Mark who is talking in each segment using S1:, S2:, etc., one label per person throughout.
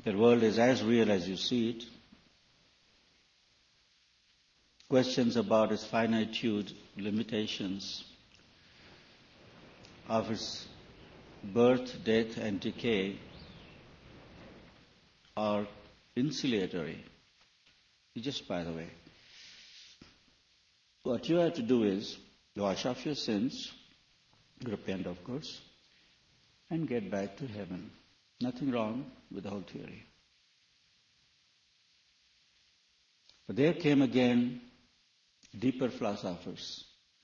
S1: The world is as real as you see it. Questions about its finitude, limitations of its birth, death, and decay are insulatory. Just by the way, what you have to do is wash off your sins, repent, of course, and get back to heaven. Nothing wrong with the whole theory. But there came again deeper philosophers,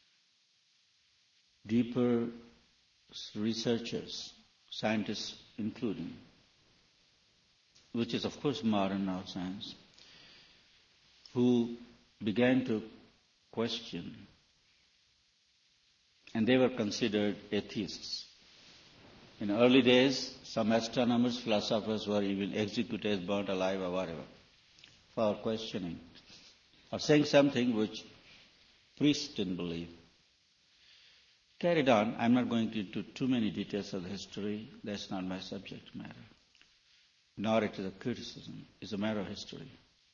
S1: deeper researchers, scientists including, which is of course modern now science, who began to question, and they were considered atheists. In early days, some astronomers, philosophers were even executed, burnt alive or whatever, for questioning, or saying something which priests didn't believe. Carried on. I'm not going into too many details of the history. That's not my subject matter. Nor it is a criticism. It's a matter of history.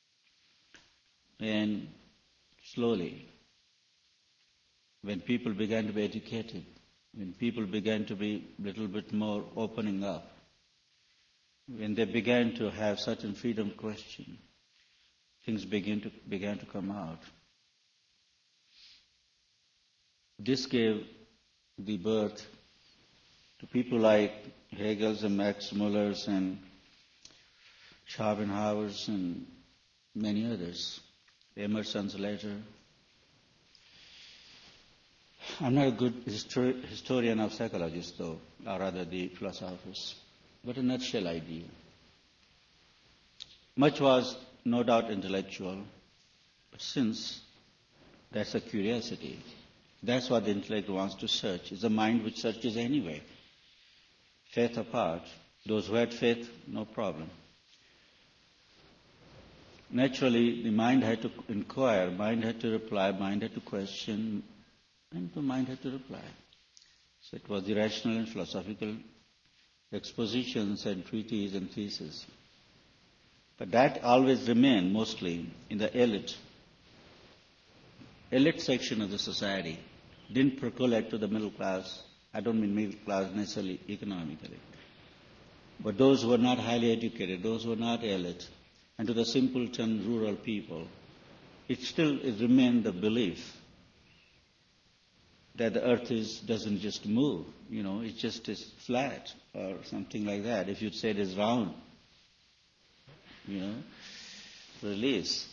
S1: And slowly, when people began to be educated, when people began to be a little bit more opening up, when they began to have certain freedom of question, things began to come out. This gave the birth to people like Hegel's and Max Muller's and Schopenhauer's and many others, Emerson's later. I'm not a good historian of psychologists, though, or rather the philosophers, but a nutshell idea. Much was no doubt intellectual, but since that's a curiosity, that's what the intellect wants to search. It's a mind which searches anyway. Faith apart, those who had faith, no problem. Naturally, the mind had to inquire, mind had to reply, mind had to question, and the mind had to reply. So it was the rational and philosophical expositions and treatises and theses. But that always remained mostly in the elite section of the society. Didn't percolate to the middle class. I don't mean middle class necessarily economically. But those who were not highly educated, those who were not elite, and to the simpleton rural people, it remained the belief that the earth doesn't just move, it just is flat or something like that. If you'd say it is round, release.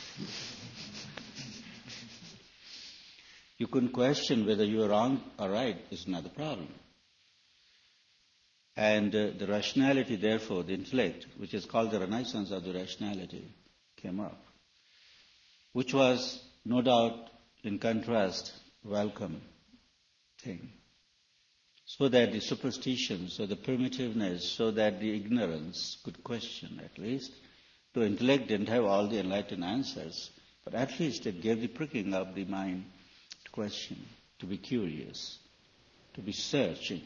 S1: You couldn't question whether you were wrong or right is not the problem. And the rationality, therefore, the intellect, which is called the renaissance of the rationality, came up, which was, no doubt, in contrast, welcome thing. So that the superstition, so the primitiveness, so that the ignorance could question at least. The intellect didn't have all the enlightened answers, but at least it gave the pricking of the mind to question, to be curious, to be searching.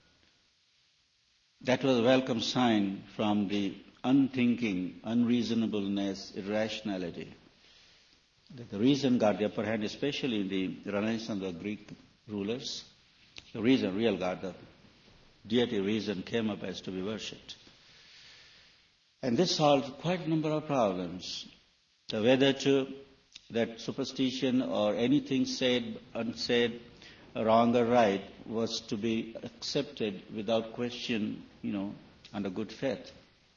S1: That was a welcome sign from the unthinking, unreasonableness, irrationality. That the reason got the upper hand, especially in the Renaissance of Greek rulers. The reason, real God, the deity reason came up as to be worshipped. And this solved quite a number of problems. So whether that superstition or anything said, unsaid, wrong or right was to be accepted without question, under good faith.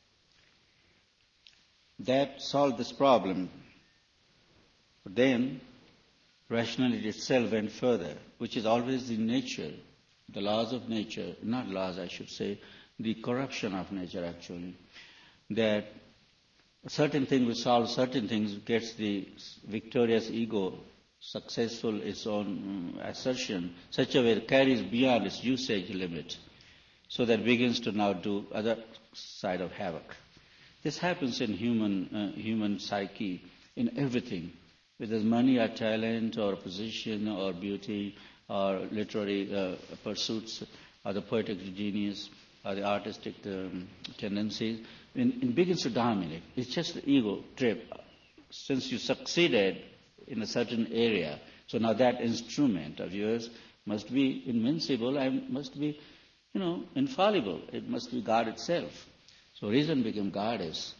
S1: That solved this problem. But then, rationality itself went further, which is always the nature, the laws of nature, not laws I should say, the corruption of nature actually, that a certain thing will solve certain things, gets the victorious ego successful its own assertion, such a way it carries beyond its usage limit, so that it begins to now do other side of havoc. This happens in human psyche, in everything, whether it's money or talent or position or beauty or literary pursuits or the poetic genius. or the artistic tendencies, it begins to dominate. It's just the ego trip. Since you succeeded in a certain area, so now that instrument of yours must be invincible and must be, infallible. It must be God itself. So reason became goddess.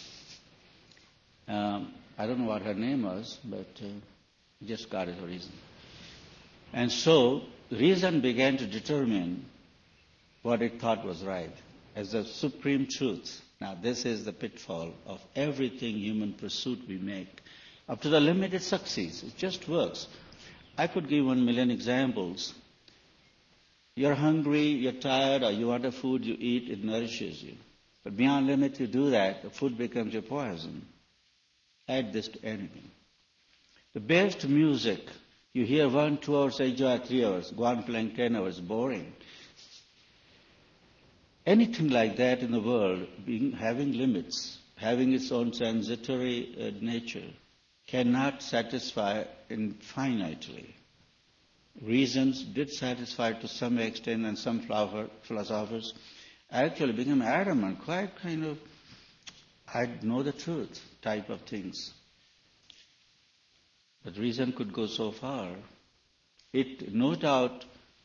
S1: I don't know what her name was, but just goddess or reason. And so reason began to determine what it thought was right as the supreme truth. Now this is the pitfall of everything human pursuit we make. Up to the limit it succeeds. It just works. I could give 1,000,000 examples. You're hungry, you're tired, or you want a food you eat, it nourishes you. But beyond limit you do that, the food becomes your poison. Add this to anything. The best music, you hear 1, 2 hours, enjoy 3 hours, go on playing 10 hours, boring. Anything like that in the world, having limits, having its own transitory nature, cannot satisfy infinitely. Reasons did satisfy to some extent, and some philosophers actually became adamant, quite kind of, I know the truth type of things. But reason could go so far. It no doubt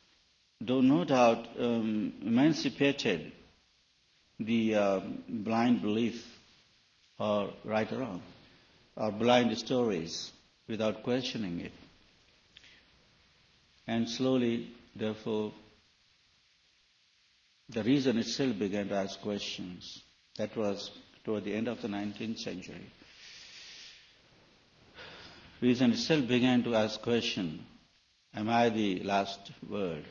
S1: emancipated the blind belief, or right or wrong, or blind stories without questioning it. And slowly, therefore, the reason itself began to ask questions. That was toward the end of the 19th century. Reason itself began to ask questions. Am I the last word?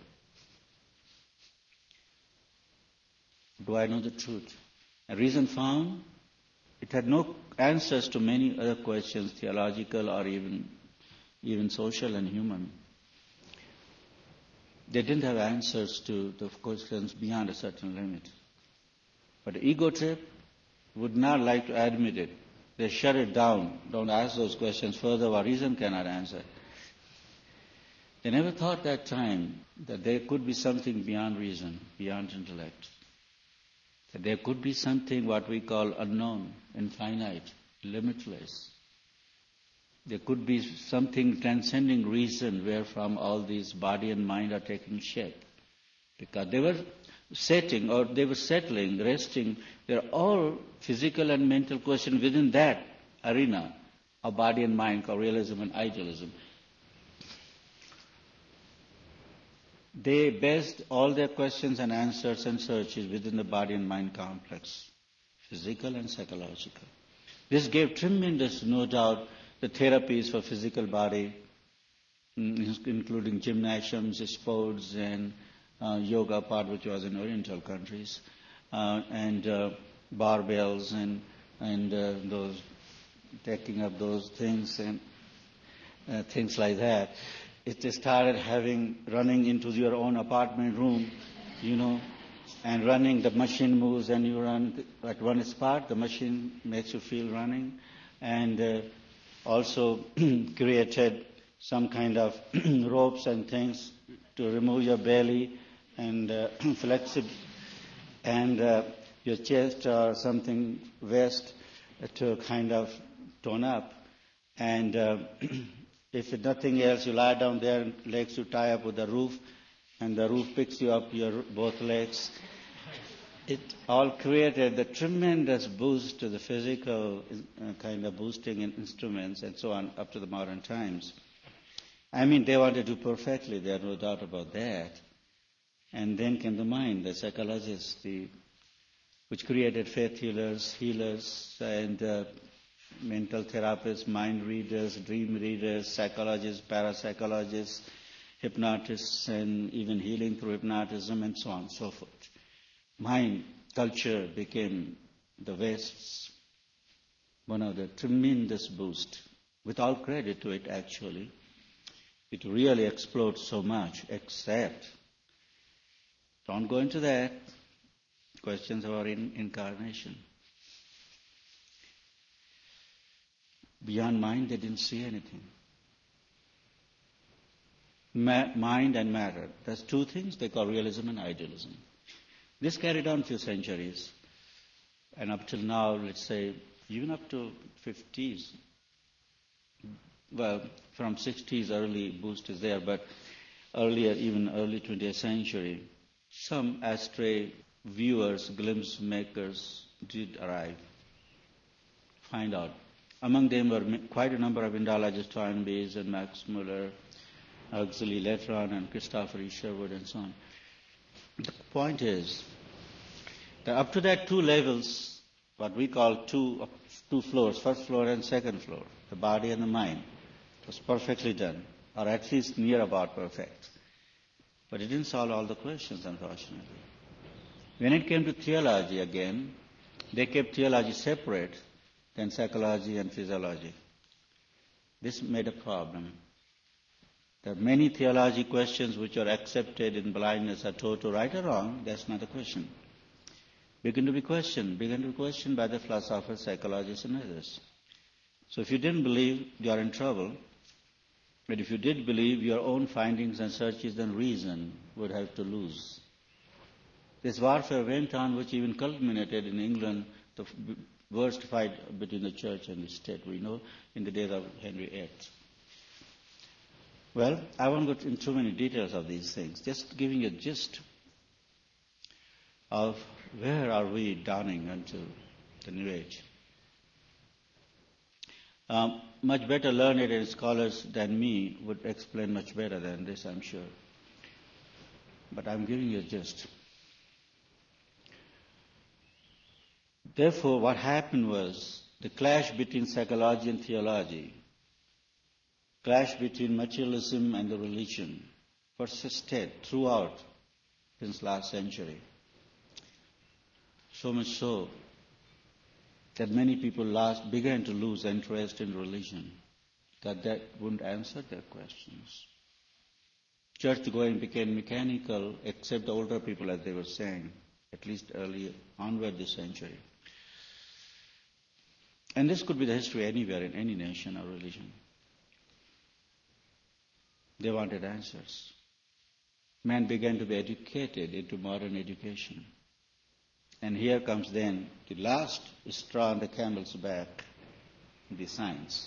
S1: Do I know the truth? And reason found it had no answers to many other questions, theological or even social and human. They didn't have answers to the questions beyond a certain limit. But the ego trip would not like to admit it. They shut it down. Don't ask those questions further, what reason cannot answer. They never thought that time that there could be something beyond reason, beyond intellect. That there could be something what we call unknown, infinite, limitless. There could be something transcending reason wherefrom all these body and mind are taking shape. Because they were settling, resting. They're all physical and mental questions within that arena of body and mind called realism and idealism. They based all their questions and answers and searches within the body and mind complex, physical and psychological. This gave tremendous, no doubt, the therapies for physical body, including gymnasiums, sports, and yoga part, which was in Oriental countries, and barbells and those taking up those things and things like that. It started running into your own apartment room, and running. The machine moves, and you run at one spot. The machine makes you feel running, and also created some kind of ropes and things to remove your belly and flexible, and your chest or something waist to kind of tone up. And if nothing else, you lie down there, and legs you tie up with the roof, and the roof picks you up, your both legs. It all created the tremendous boost to the physical kind of boosting in instruments and so on up to the modern times. I mean, they wanted to do perfectly, there's no doubt about that. And then came the mind, the psychologists, which created faith healers, and mental therapists, mind readers, dream readers, psychologists, parapsychologists, hypnotists, and even healing through hypnotism, and so on and so forth. Mind culture became the West's one of the tremendous boost, with all credit to it actually. It really explodes so much, except, don't go into that, questions about incarnation. Beyond mind, they didn't see anything. Mind and matter, that's two things they call realism and idealism. This carried on a few centuries. And up till now, let's say, even up to 50s, well, from 60s, early boost is there, but earlier, even early 20th century, some astray viewers, glimpse makers did arrive, find out. Among them were quite a number of Indologists, Toynbee and Max Muller, Huxley later on, and Christopher E. Sherwood, and so on. The point is that up to that two levels, what we call two floors, first floor and second floor, the body and the mind, was perfectly done, or at least near about perfect. But it didn't solve all the questions, unfortunately. When it came to theology again, they kept theology separate than psychology and physiology. This made a problem. There are many theology questions which are accepted in blindness, are taught to right or wrong. That's not the question. Begin to be questioned by the philosophers, psychologists, and others. So if you didn't believe, you are in trouble. But if you did believe, your own findings and searches and reason would have to lose. This warfare went on, which even culminated in England, the worst fight between the church and the state, we know, in the days of Henry VIII. Well, I won't go into too many details of these things, just giving a gist of where are we dawning into the New Age. Much better learned scholars than me would explain much better than this, I'm sure. But I'm giving you a gist. Therefore, what happened was the clash between psychology and theology, clash between materialism and the religion, persisted throughout since last century. So much so that many people began to lose interest in religion, that wouldn't answer their questions. Church-going became mechanical, except the older people, as they were saying, at least early onward this century. And this could be the history anywhere, in any nation or religion. They wanted answers. Man began to be educated into modern education. And here comes then the last straw on the camel's back, the science.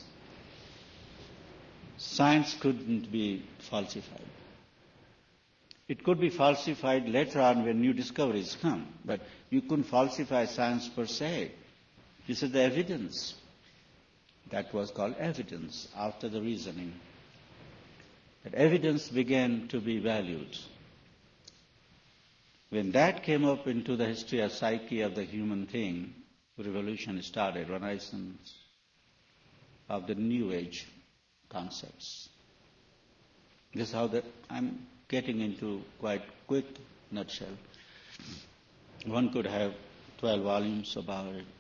S1: Science couldn't be falsified. It could be falsified later on when new discoveries come, but you couldn't falsify science per se. This is the evidence. That was called evidence after the reasoning. That evidence began to be valued. When that came up into the history of psyche of the human thing, revolution started, renaissance of the New Age concepts. This is how I'm getting into quite quick nutshell. One could have 12 volumes about it.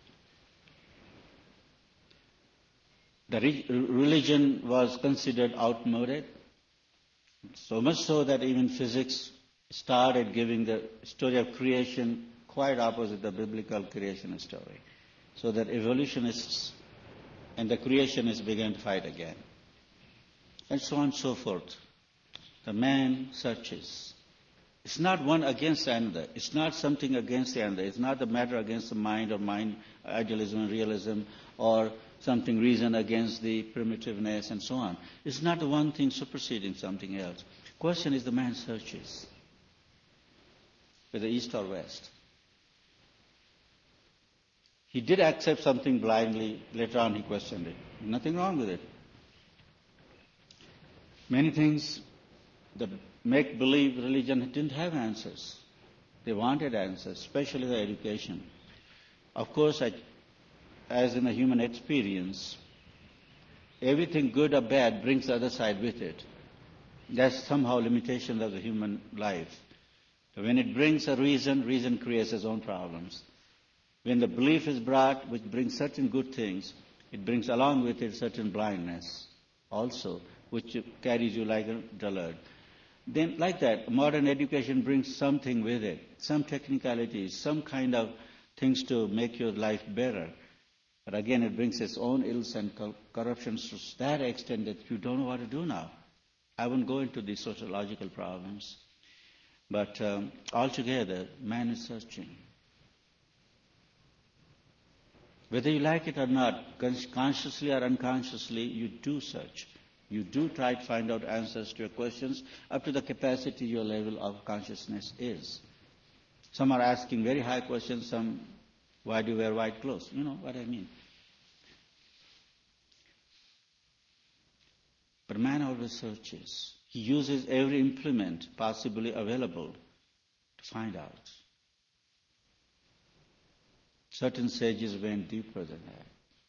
S1: The religion was considered outmoded, so much so that even physics started giving the story of creation quite opposite the biblical creation story. So that evolutionists and the creationists began to fight again. And so on and so forth. The man searches. It's not one against the other. It's not something against the other. It's not a matter against the mind or mind idealism and realism or something reason against the primitiveness and so on. It's not the one thing superseding something else. Question is the man searches. Whether east or west. He did accept something blindly. Later on he questioned it. Nothing wrong with it. Many things, the make-believe religion didn't have answers. They wanted answers, especially the education. Of course, as in a human experience, everything good or bad brings the other side with it. That's somehow limitation of the human life. When it brings a reason creates its own problems. When the belief is brought, which brings certain good things, it brings along with it certain blindness also, which carries you like a dullard. Then, like that, modern education brings something with it, some technicalities, some kind of things to make your life better. But again, it brings its own ills and corruptions to that extent that you don't know what to do now. I won't go into the sociological problems. But altogether, man is searching. Whether you like it or not, consciously or unconsciously, you do search. You do try to find out answers to your questions up to the capacity your level of consciousness is. Some are asking very high questions, some, why do you wear white clothes? You know what I mean. But man always searches. He uses every implement possibly available to find out. Certain sages went deeper than that.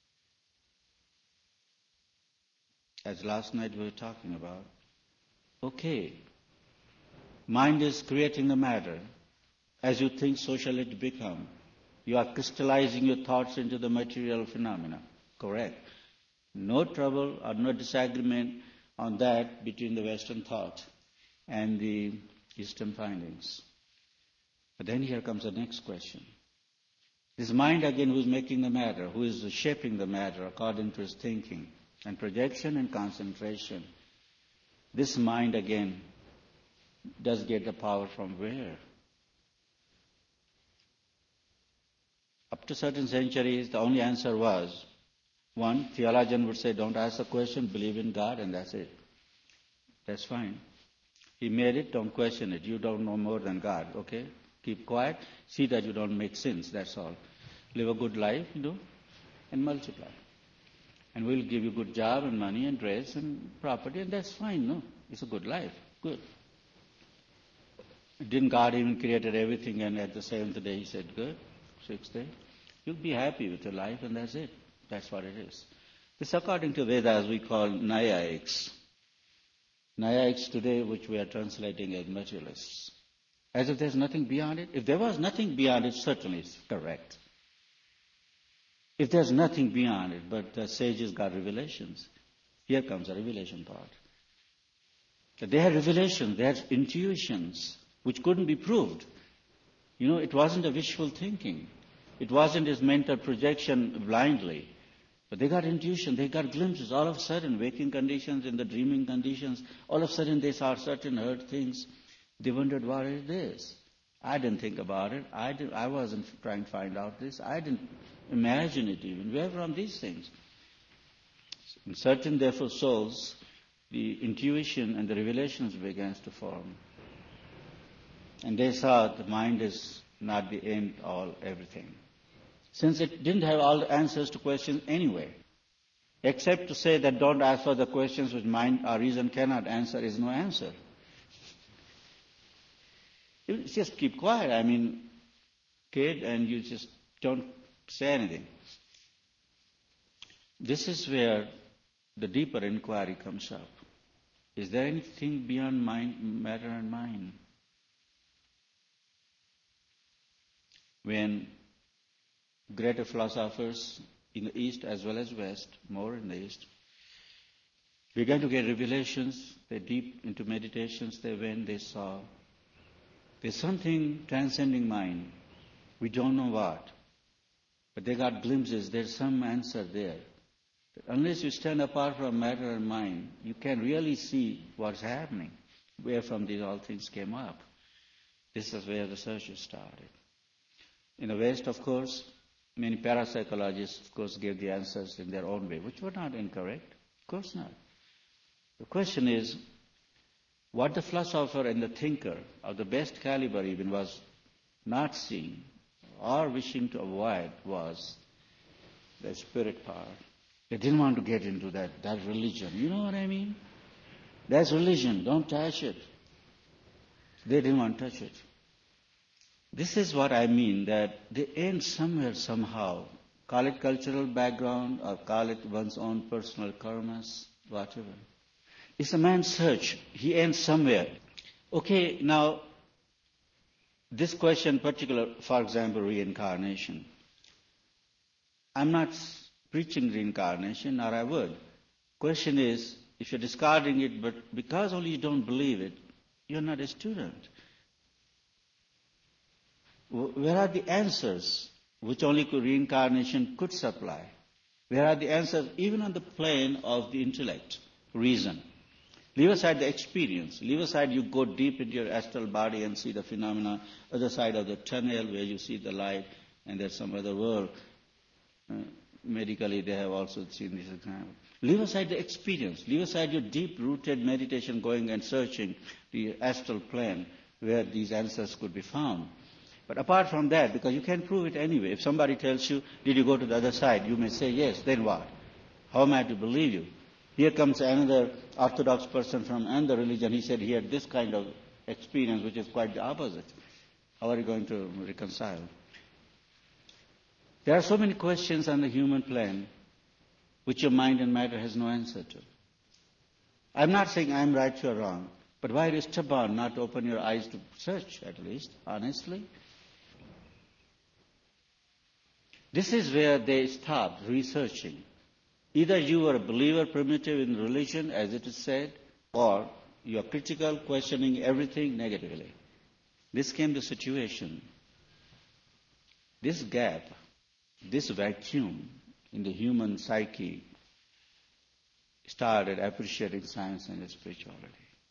S1: As last night we were talking about, okay, mind is creating the matter. As you think, so shall it become. You are crystallizing your thoughts into the material phenomena. Correct. No trouble or no disagreement on that between the Western thought and the Eastern findings. But then here comes the next question. This mind again who is making the matter, who is shaping the matter according to his thinking and projection and concentration. This mind again does get the power from where? Up to certain centuries, the only answer was, one, theologian would say, don't ask a question, believe in God, and that's it. That's fine. He made it, don't question it. You don't know more than God, okay? Keep quiet, see that you don't make sins, that's all. Live a good life, and multiply. And we'll give you good job and money and dress and property, and that's fine, no? It's a good life, good. Didn't God even created everything, and at the seventh day he said, good, sixth day? You'll be happy with your life, and that's it. That's what it is. This, according to Vedas, we call Nayaics. Nayaics today, which we are translating as materialists. As if there's nothing beyond it. If there was nothing beyond it, certainly it's correct. If there's nothing beyond it, but the sages got revelations. Here comes the revelation part. They had revelations, they had intuitions, which couldn't be proved. It wasn't a wishful thinking. It wasn't his mental projection blindly. But they got intuition, they got glimpses. All of a sudden, waking conditions, in the dreaming conditions, all of a sudden they saw certain, heard things. They wondered what it is. I didn't think about it. I wasn't trying to find out this. I didn't imagine it even. Where from these things? In certain, therefore, souls, the intuition and the revelations began to form. And they saw the mind is not the end all, everything. Since it didn't have all the answers to questions anyway, except to say that don't ask for the questions which mind or reason cannot answer is no answer. You just keep quiet. Kid, and you just don't say anything. This is where the deeper inquiry comes up. Is there anything beyond mind, matter and mind? When greater philosophers in the East as well as West, more in the East, began to get revelations, they deep into meditations, they saw there's something transcending mind. We don't know what. But they got glimpses, there's some answer there. But unless you stand apart from matter and mind, you can really see what's happening, where from these all things came up. This is where the search started. In the West, of course, many parapsychologists, of course, gave the answers in their own way, which were not incorrect. Of course not. The question is, what the philosopher and the thinker of the best caliber even was not seeing or wishing to avoid was the spirit power. They didn't want to get into that religion. You know what I mean? That's religion. Don't touch it. They didn't want to touch it. This is what I mean, that they end somewhere, somehow. Call it cultural background or call it one's own personal karmas, whatever. It's a man's search. He ends somewhere. Okay, now, this question particular, for example, reincarnation. I'm not preaching reincarnation, or I would. Question is, if you're discarding it, but because only you don't believe it, you're not a student. Where are the answers which only reincarnation could supply? Where are the answers even on the plane of the intellect, reason? Leave aside the experience. Leave aside you go deep into your astral body and see the phenomena. Other side of the tunnel where you see the light and there's some other world. Medically, they have also seen this example. Leave aside the experience. Leave aside your deep-rooted meditation going and searching the astral plane where these answers could be found. But apart from that, because you can't prove it anyway, if somebody tells you, did you go to the other side, you may say yes, then what? How am I to believe you? Here comes another orthodox person from another religion. He said he had this kind of experience, which is quite the opposite. How are you going to reconcile? There are so many questions on the human plane which your mind and matter has no answer to. I'm not saying I'm right, you're wrong, but why are you stubborn not to open your eyes to search, at least, honestly? This is where they stopped researching. Either you were a believer primitive in religion, as it is said, or you are critical, questioning everything negatively. This came to situation. This gap, this vacuum in the human psyche started appreciating science and spirituality.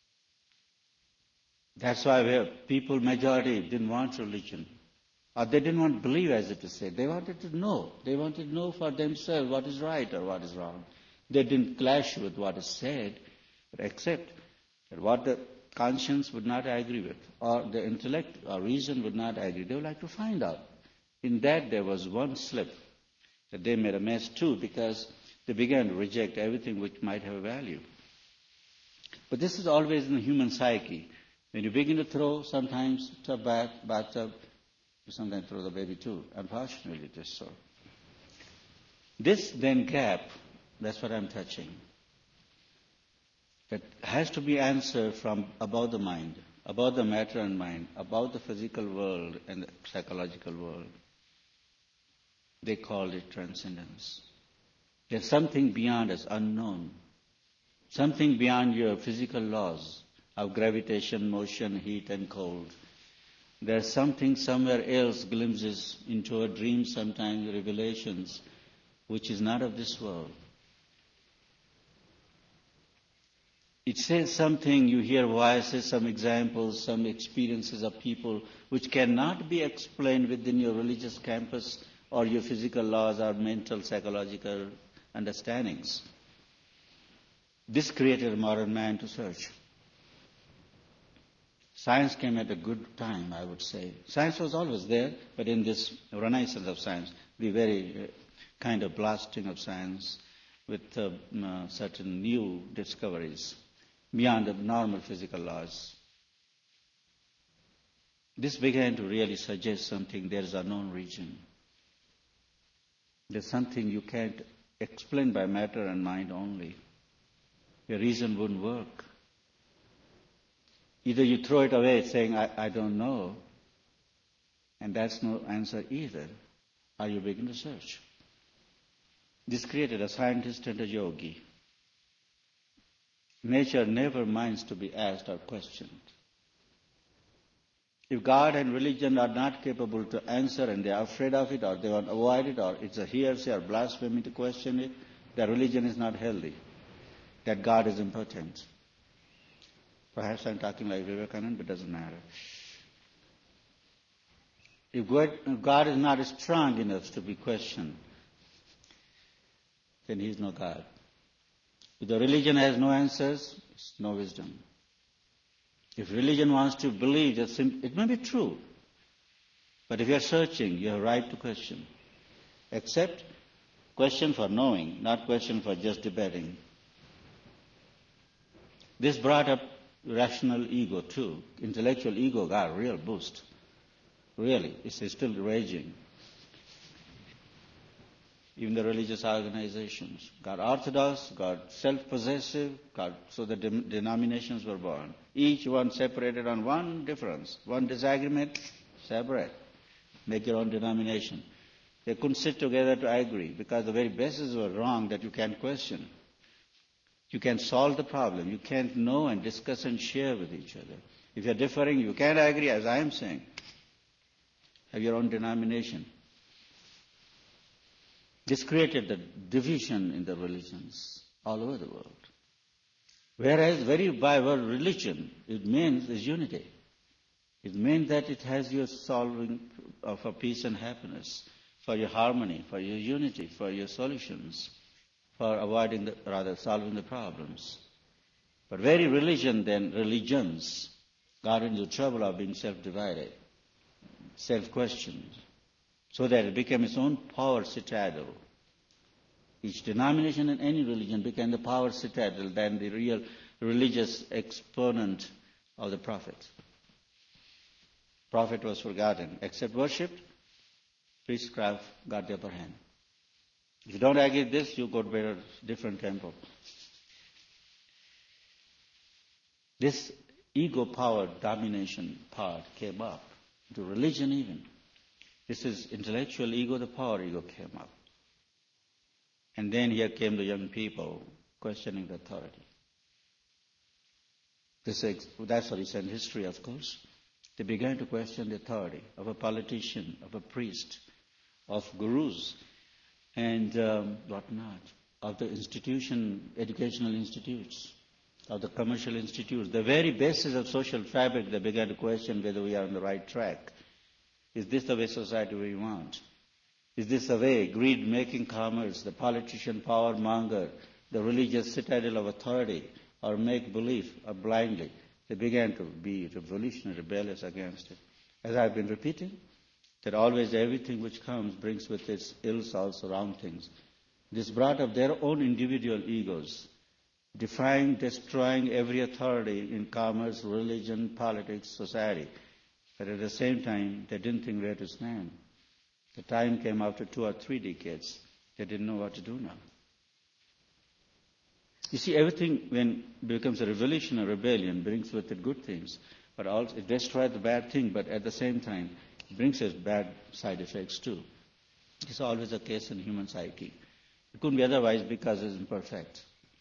S1: That's why people, majority, didn't want religion. Or they didn't want to believe, as it is said. They wanted to know. They wanted to know for themselves what is right or what is wrong. They didn't clash with what is said, but accept that what the conscience would not agree with, or the intellect or reason would not agree. They would like to find out. In that there was one slip that they made a mess too, because they began to reject everything which might have value. But this is always in the human psyche. When you begin to throw, sometimes bathtub, you sometimes throw the baby too. Unfortunately, it is so. This then gap, that's what I'm touching, that has to be answered from above the mind, above the matter and mind, above the physical world and the psychological world. They called it transcendence. There's something beyond us, unknown. Something beyond your physical laws of gravitation, motion, heat and cold. There's something somewhere else, glimpses into a dream sometimes, revelations, which is not of this world. It says something, you hear voices, some examples, some experiences of people which cannot be explained within your religious campus or your physical laws or mental, psychological understandings. This created a modern man to search. Science came at a good time, I would say. Science was always there, but in this renaissance of science, the very kind of blasting of science with certain new discoveries beyond the normal physical laws. This began to really suggest something. There is a known region. There's something you can't explain by matter and mind only. Your reason wouldn't work. Either you throw it away saying, I don't know, and that's no answer either, or you begin to search. This created a scientist and a yogi. Nature never minds to be asked or questioned. If God and religion are not capable to answer and they are afraid of it or they want to avoid it or it's a heresy or blasphemy to question it, their religion is not healthy. That God is impotent. Perhaps I'm talking like Vivekananda, but it doesn't matter. If God is not strong enough to be questioned, then He is no God. If the religion has no answers, it's no wisdom. If religion wants to believe, it may be true. But if you are searching, you have a right to question. Except question for knowing, not question for just debating. This brought up rational ego too. Intellectual ego got a real boost. Really, it's still raging. Even the religious organizations got orthodox, got self-possessive, so the denominations were born. Each one separated on one difference, one disagreement, separate. Make your own denomination. They couldn't sit together to agree because the very bases were wrong that you can't question. You can't solve the problem. You can't know and discuss and share with each other. If you're differing, you can't agree, as I am saying. Have your own denomination. This created the division in the religions all over the world. Whereas very by word religion, it means is unity. It means that it has your solving for peace and happiness, for your harmony, for your unity, for your solutions, for avoiding solving the problems. But very religion then, religions, got into trouble of being self-divided, self-questioned, so that it became its own power citadel. Each denomination in any religion became the power citadel than the real religious exponent of the prophet. Prophet was forgotten. Except worshipped, priestcraft got the upper hand. If you don't agree with this, you go to a different temple. This ego power domination part came up, to religion even. This is intellectual ego, the power ego came up. And then here came the young people questioning the authority. That's a recent history, of course. They began to question the authority of a politician, of a priest, of gurus, and whatnot, of the educational institutes, of the commercial institutes. The very basis of social fabric, they began to question whether we are on the right track. Is this the way society we want? Is this the way greed making commerce, the politician power monger, the religious citadel of authority, or make belief, or blindly? They began to be revolutionary, rebellious against it. As I've been repeating, that always everything which comes brings with its ills also wrong things. This brought up their own individual egos, defying, destroying every authority in commerce, religion, politics, society. But at the same time, they didn't think where to stand. The time came after 2 or 3 decades. They didn't know what to do now. You see, everything when it becomes a revolution or rebellion brings with it good things, but also it destroys the bad thing, but at the same time, it brings us bad side effects too. It's always the case in human psyche. It couldn't be otherwise because it's imperfect.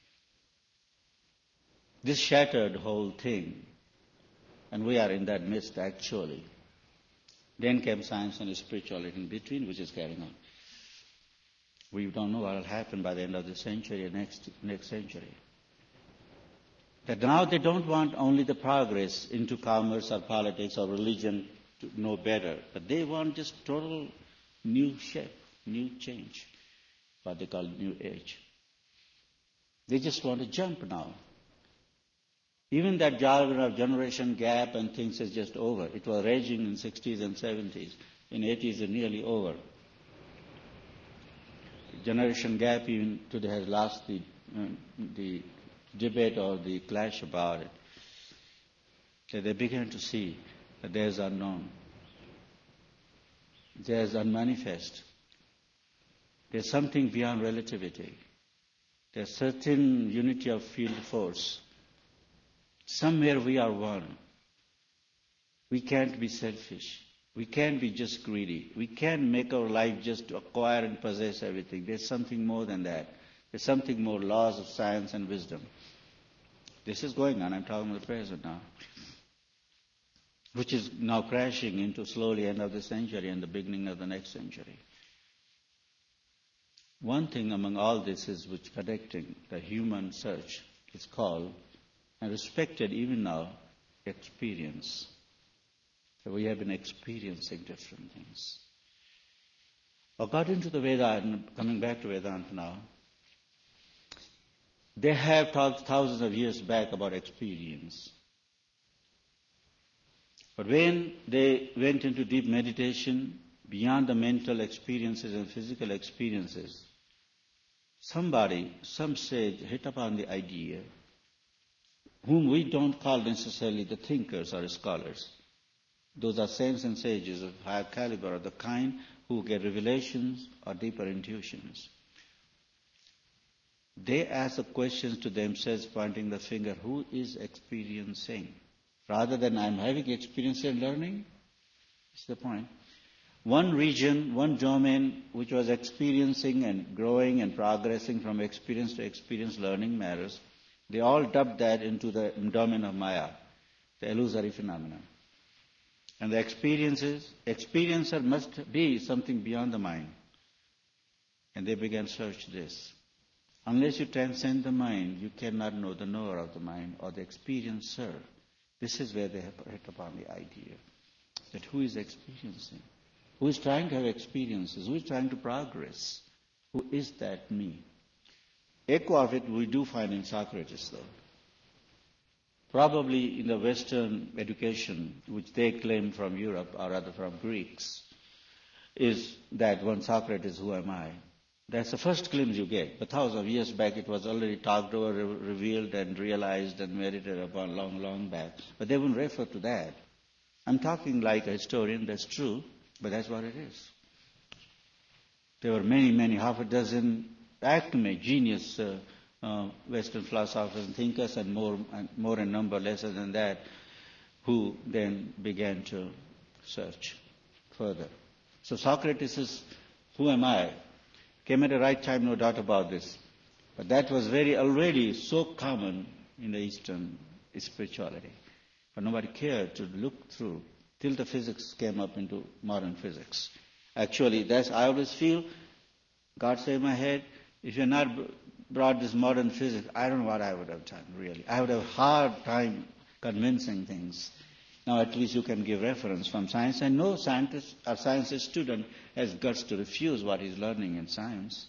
S1: This shattered whole thing, and we are in that midst actually. Then came science and spirituality in between, which is carrying on. We don't know what will happen by the end of the century or next century. That now they don't want only the progress into commerce or politics or religion to know better, but they want just total new shape, new change, what they call new age. They just want to jump now. Even that jargon of generation gap and things is just over. It was raging in 60s and 70s. In 80s, it's nearly over. Generation gap even today has lost the debate or the clash about it. So they began to see that there's unknown. There's unmanifest. There's something beyond relativity. There's certain unity of field force. Somewhere we are one. We can't be selfish. We can't be just greedy. We can't make our life just to acquire and possess everything. There's something more than that. There's something more, laws of science and wisdom. This is going on. I'm talking about the present now. Which is now crashing into slowly end of the century and the beginning of the next century. One thing among all this is which connecting the human search is called, and respected even now, experience. So we have been experiencing different things. According to the Vedanta, coming back to Vedanta now, they have talked thousands of years back about experience. But when they went into deep meditation, beyond the mental experiences and physical experiences, some sage hit upon the idea, whom we don't call necessarily the thinkers or scholars. Those are saints and sages of higher caliber, the kind who get revelations or deeper intuitions. They ask the questions to themselves, pointing the finger, who is experiencing? Rather than I'm having experience and learning, that's the point. One region, one domain which was experiencing and growing and progressing from experience to experience learning matters, they all dubbed that into the domain of Maya, the illusory phenomena. And the experiencer must be something beyond the mind. And they began to search this. Unless you transcend the mind, you cannot know the knower of the mind or the experiencer. This is where they have hit upon the idea that who is experiencing, who is trying to have experiences, who is trying to progress, who is that me? Echo of it we do find in Socrates, though. Probably in the Western education, which they claim from Europe, or rather from Greeks, is that one Socrates, who am I? That's the first glimpse you get. But thousands of years back, it was already talked over, revealed, and realized and meditated upon long, long back. But they wouldn't refer to that. I'm talking like a historian, that's true, but that's what it is. There were many, many, half a dozen acme, genius Western philosophers and thinkers, and more in number, lesser than that, who then began to search further. So Socrates' who am I? Came at the right time, no doubt about this. But that was already so common in the Eastern spirituality. But nobody cared to look through till the physics came up into modern physics. Actually, I always feel, God save my head, if you're not brought this modern physics, I don't know what I would have done, really. I would have a hard time convincing things. Now at least you can give reference from science, and no scientist or sciences student has guts to refuse what he's learning in science.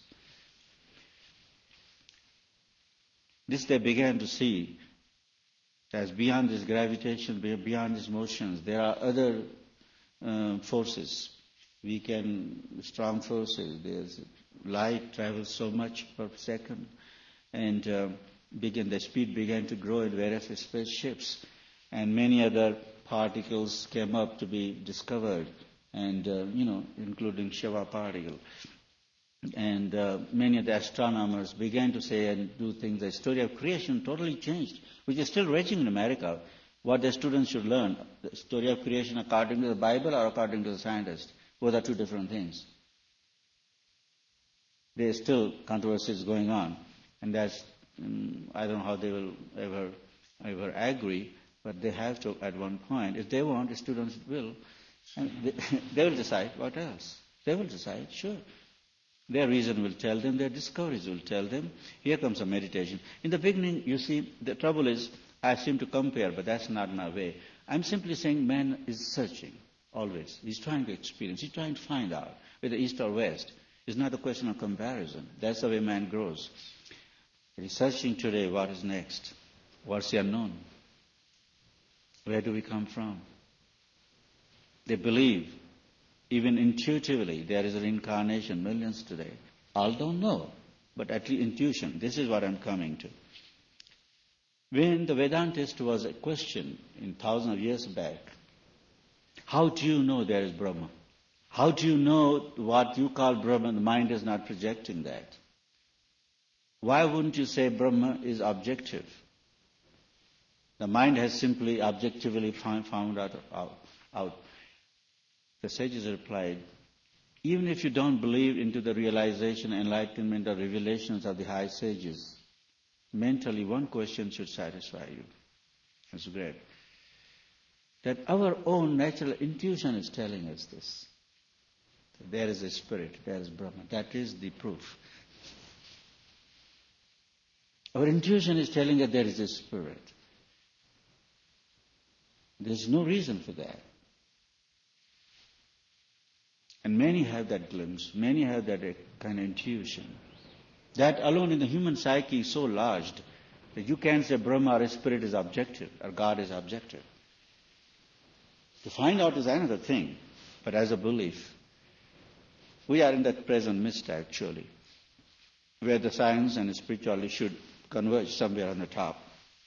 S1: This they began to see as beyond this gravitation, beyond these motions, there are other forces. Strong forces. There's light travels so much per second, and the speed began to grow in various spaceships, and many other particles came up to be discovered, and including Shiva particle. And many of the astronomers began to say and do things. The story of creation totally changed, which is still raging in America. What the students should learn, the story of creation according to the Bible or according to the scientist. Both are two different things. There is still controversies going on, and that's I don't know how they will ever agree, but they have to at one point. If they want, the students will, and they will decide what else. They will decide, sure. Their reason will tell them, their discoveries will tell them. Here comes a meditation. In the beginning, you see, the trouble is, I seem to compare, but that's not my way. I'm simply saying man is searching, always. He's trying to experience, he's trying to find out, whether east or west. It's not a question of comparison. That's the way man grows. He's searching today, what is next? What's the unknown? Where do we come from? They believe, even intuitively, there is a reincarnation, millions today. All don't know, but at least intuition. This is what I'm coming to. When the Vedantist was a question in thousands of years back, how do you know there is Brahma? How do you know what you call Brahma, the mind is not projecting that? Why wouldn't you say Brahma is objective? The mind has simply objectively found out. The sages replied, even if you don't believe into the realization, enlightenment, or revelations of the high sages, mentally one question should satisfy you. That's great. That our own natural intuition is telling us this. There is a spirit, there is Brahma. That is the proof. Our intuition is telling us there is a spirit. There's no reason for that. And many have that glimpse, many have that kind of intuition. That alone in the human psyche is so large that you can't say Brahma or a spirit is objective, or God is objective. To find out is another thing, but as a belief, we are in that present mist actually, where the science and the spirituality should converge somewhere on the top.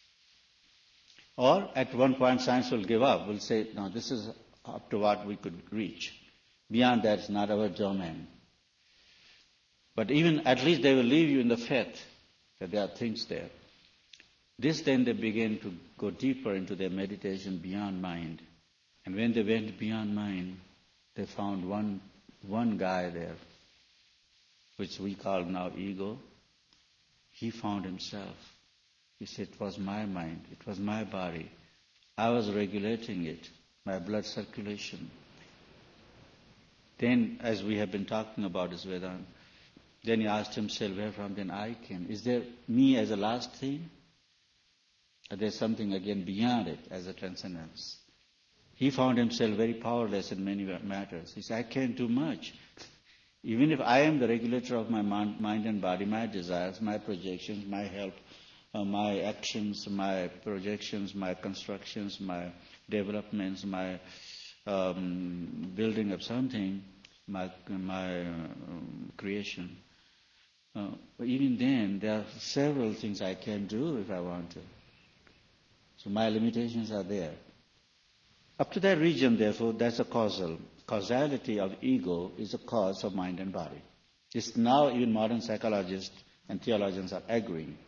S1: Or at one point science will give up, will say, no, this is up to what we could reach. Beyond that, it's not our domain. But even, at least they will leave you in the faith that there are things there. This then they begin to go deeper into their meditation beyond mind. And when they went beyond mind, they found one guy there, which we call now ego. He found himself. He said, it was my mind, it was my body. I was regulating it, my blood circulation. Then, as we have been talking about this Vedanta, Then he asked himself, where from then I came? Is there me as a last thing? Or there's something again beyond it as a transcendence? He found himself very powerless in many matters. He said, I can't do much. Even if I am the regulator of my mind and body, my desires, my projections, my help, my actions, my projections, my constructions, my developments, my building of something, my creation. Even then, there are several things I can do if I want to. So my limitations are there. Up to that region, therefore, that's a causality of ego is a cause of mind and body. It's now even modern psychologists and theologians are agreeing.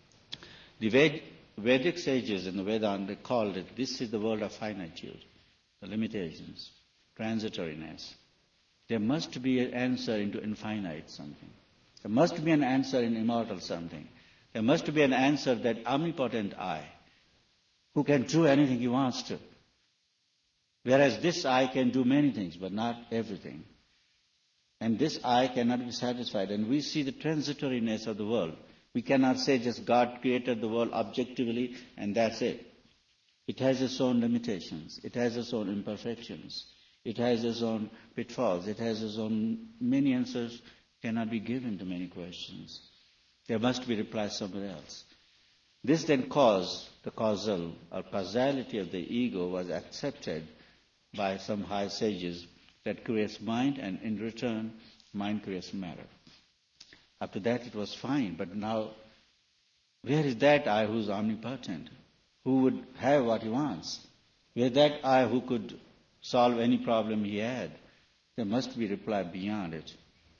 S1: The Vedic sages in the Vedanta, they called it, this is the world of finitude, the limitations, transitoriness. There must be an answer into infinite something. There must be an answer in immortal something. There must be an answer that omnipotent I, who can do anything he wants to. Whereas this I can do many things, but not everything. And this I cannot be satisfied. And we see the transitoriness of the world. We cannot say just God created the world objectively and that's it. It has its own limitations. It has its own imperfections. It has its own pitfalls. It has its own many answers cannot be given to many questions. There must be replies somewhere else. This then caused the causal or causality of the ego was accepted by some high sages that creates mind and in return mind creates matter. After that it was fine, but now where is that I who is omnipotent, who would have what he wants? Where is that I who could solve any problem he had? There must be a reply beyond it.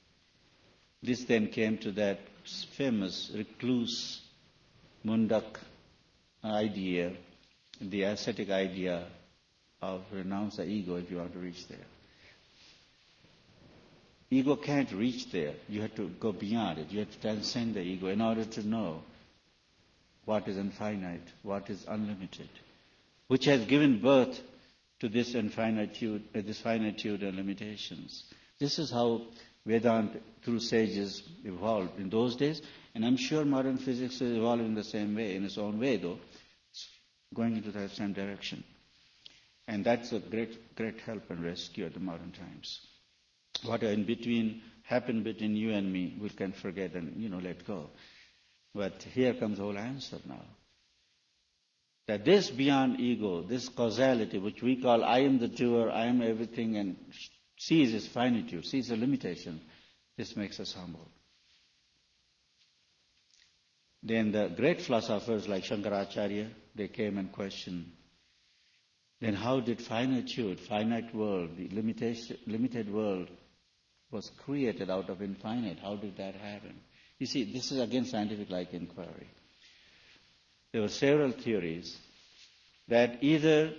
S1: This then came to that famous recluse Mundak idea, the ascetic idea of renounce the ego if you want to reach there. Ego can't reach there. You have to go beyond it. You have to transcend the ego in order to know what is infinite, what is unlimited, which has given birth to this finitude and limitations. This is how Vedanta, through sages, evolved in those days, and I'm sure modern physics is evolving the same way, in its own way though, it's going into that same direction. And that's a great help and rescue at the modern times. What happened between you and me, we can forget and, let go. But here comes the whole answer now. That this beyond ego, this causality, which we call I am the doer, I am everything, and sees its finitude, sees the limitation, this makes us humble. Then the great philosophers like Shankaracharya, they came and questioned, then how did finite world, the limited world was created out of infinite? How did that happen? You see, this is again scientific-like inquiry. There were several theories that either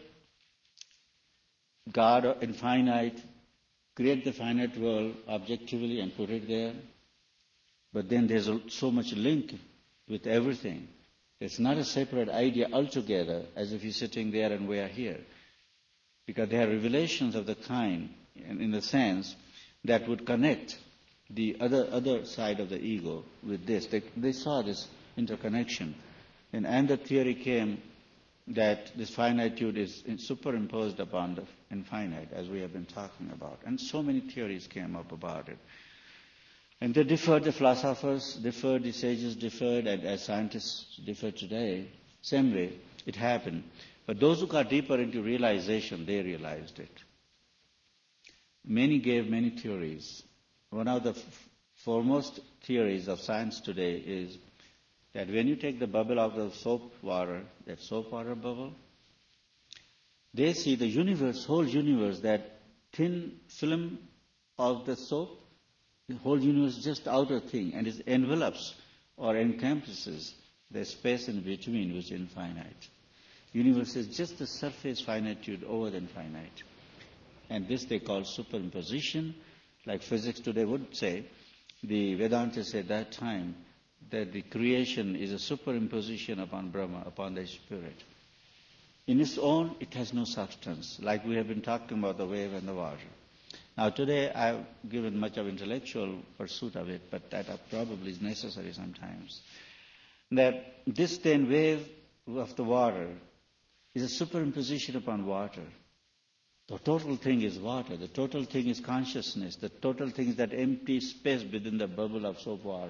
S1: God or infinite create the finite world objectively and put it there, but then there's so much link with everything. It's not a separate idea altogether, as if you're sitting there and we are here. Because there are revelations of the kind, in the sense, that would connect the other side of the ego with this. They saw this interconnection. And the theory came that this finitude is superimposed upon the infinite, as we have been talking about. And so many theories came up about it. And they differed, the philosophers differed, the sages differed, and as scientists differ today, same way it happened. But those who got deeper into realization, they realized it. Many gave many theories. One of the foremost theories of science today is that when you take the bubble out of soap water, that soap water bubble, they see the universe, whole universe, that thin film of the soap, the whole universe is just outer thing, and it envelops or encompasses the space in between, which is infinite. Universe is just the surface finitude over the infinite. And this they call superimposition. Like physics today would say, the Vedantists at that time, that the creation is a superimposition upon Brahma, upon the spirit. In its own, it has no substance, like we have been talking about the wave and the water. Now today I've given much of intellectual pursuit of it, but that probably is necessary sometimes. That this then wave of the water is a superimposition upon water. The total thing is water. The total thing is consciousness. The total thing is that empty space within the bubble of soap water.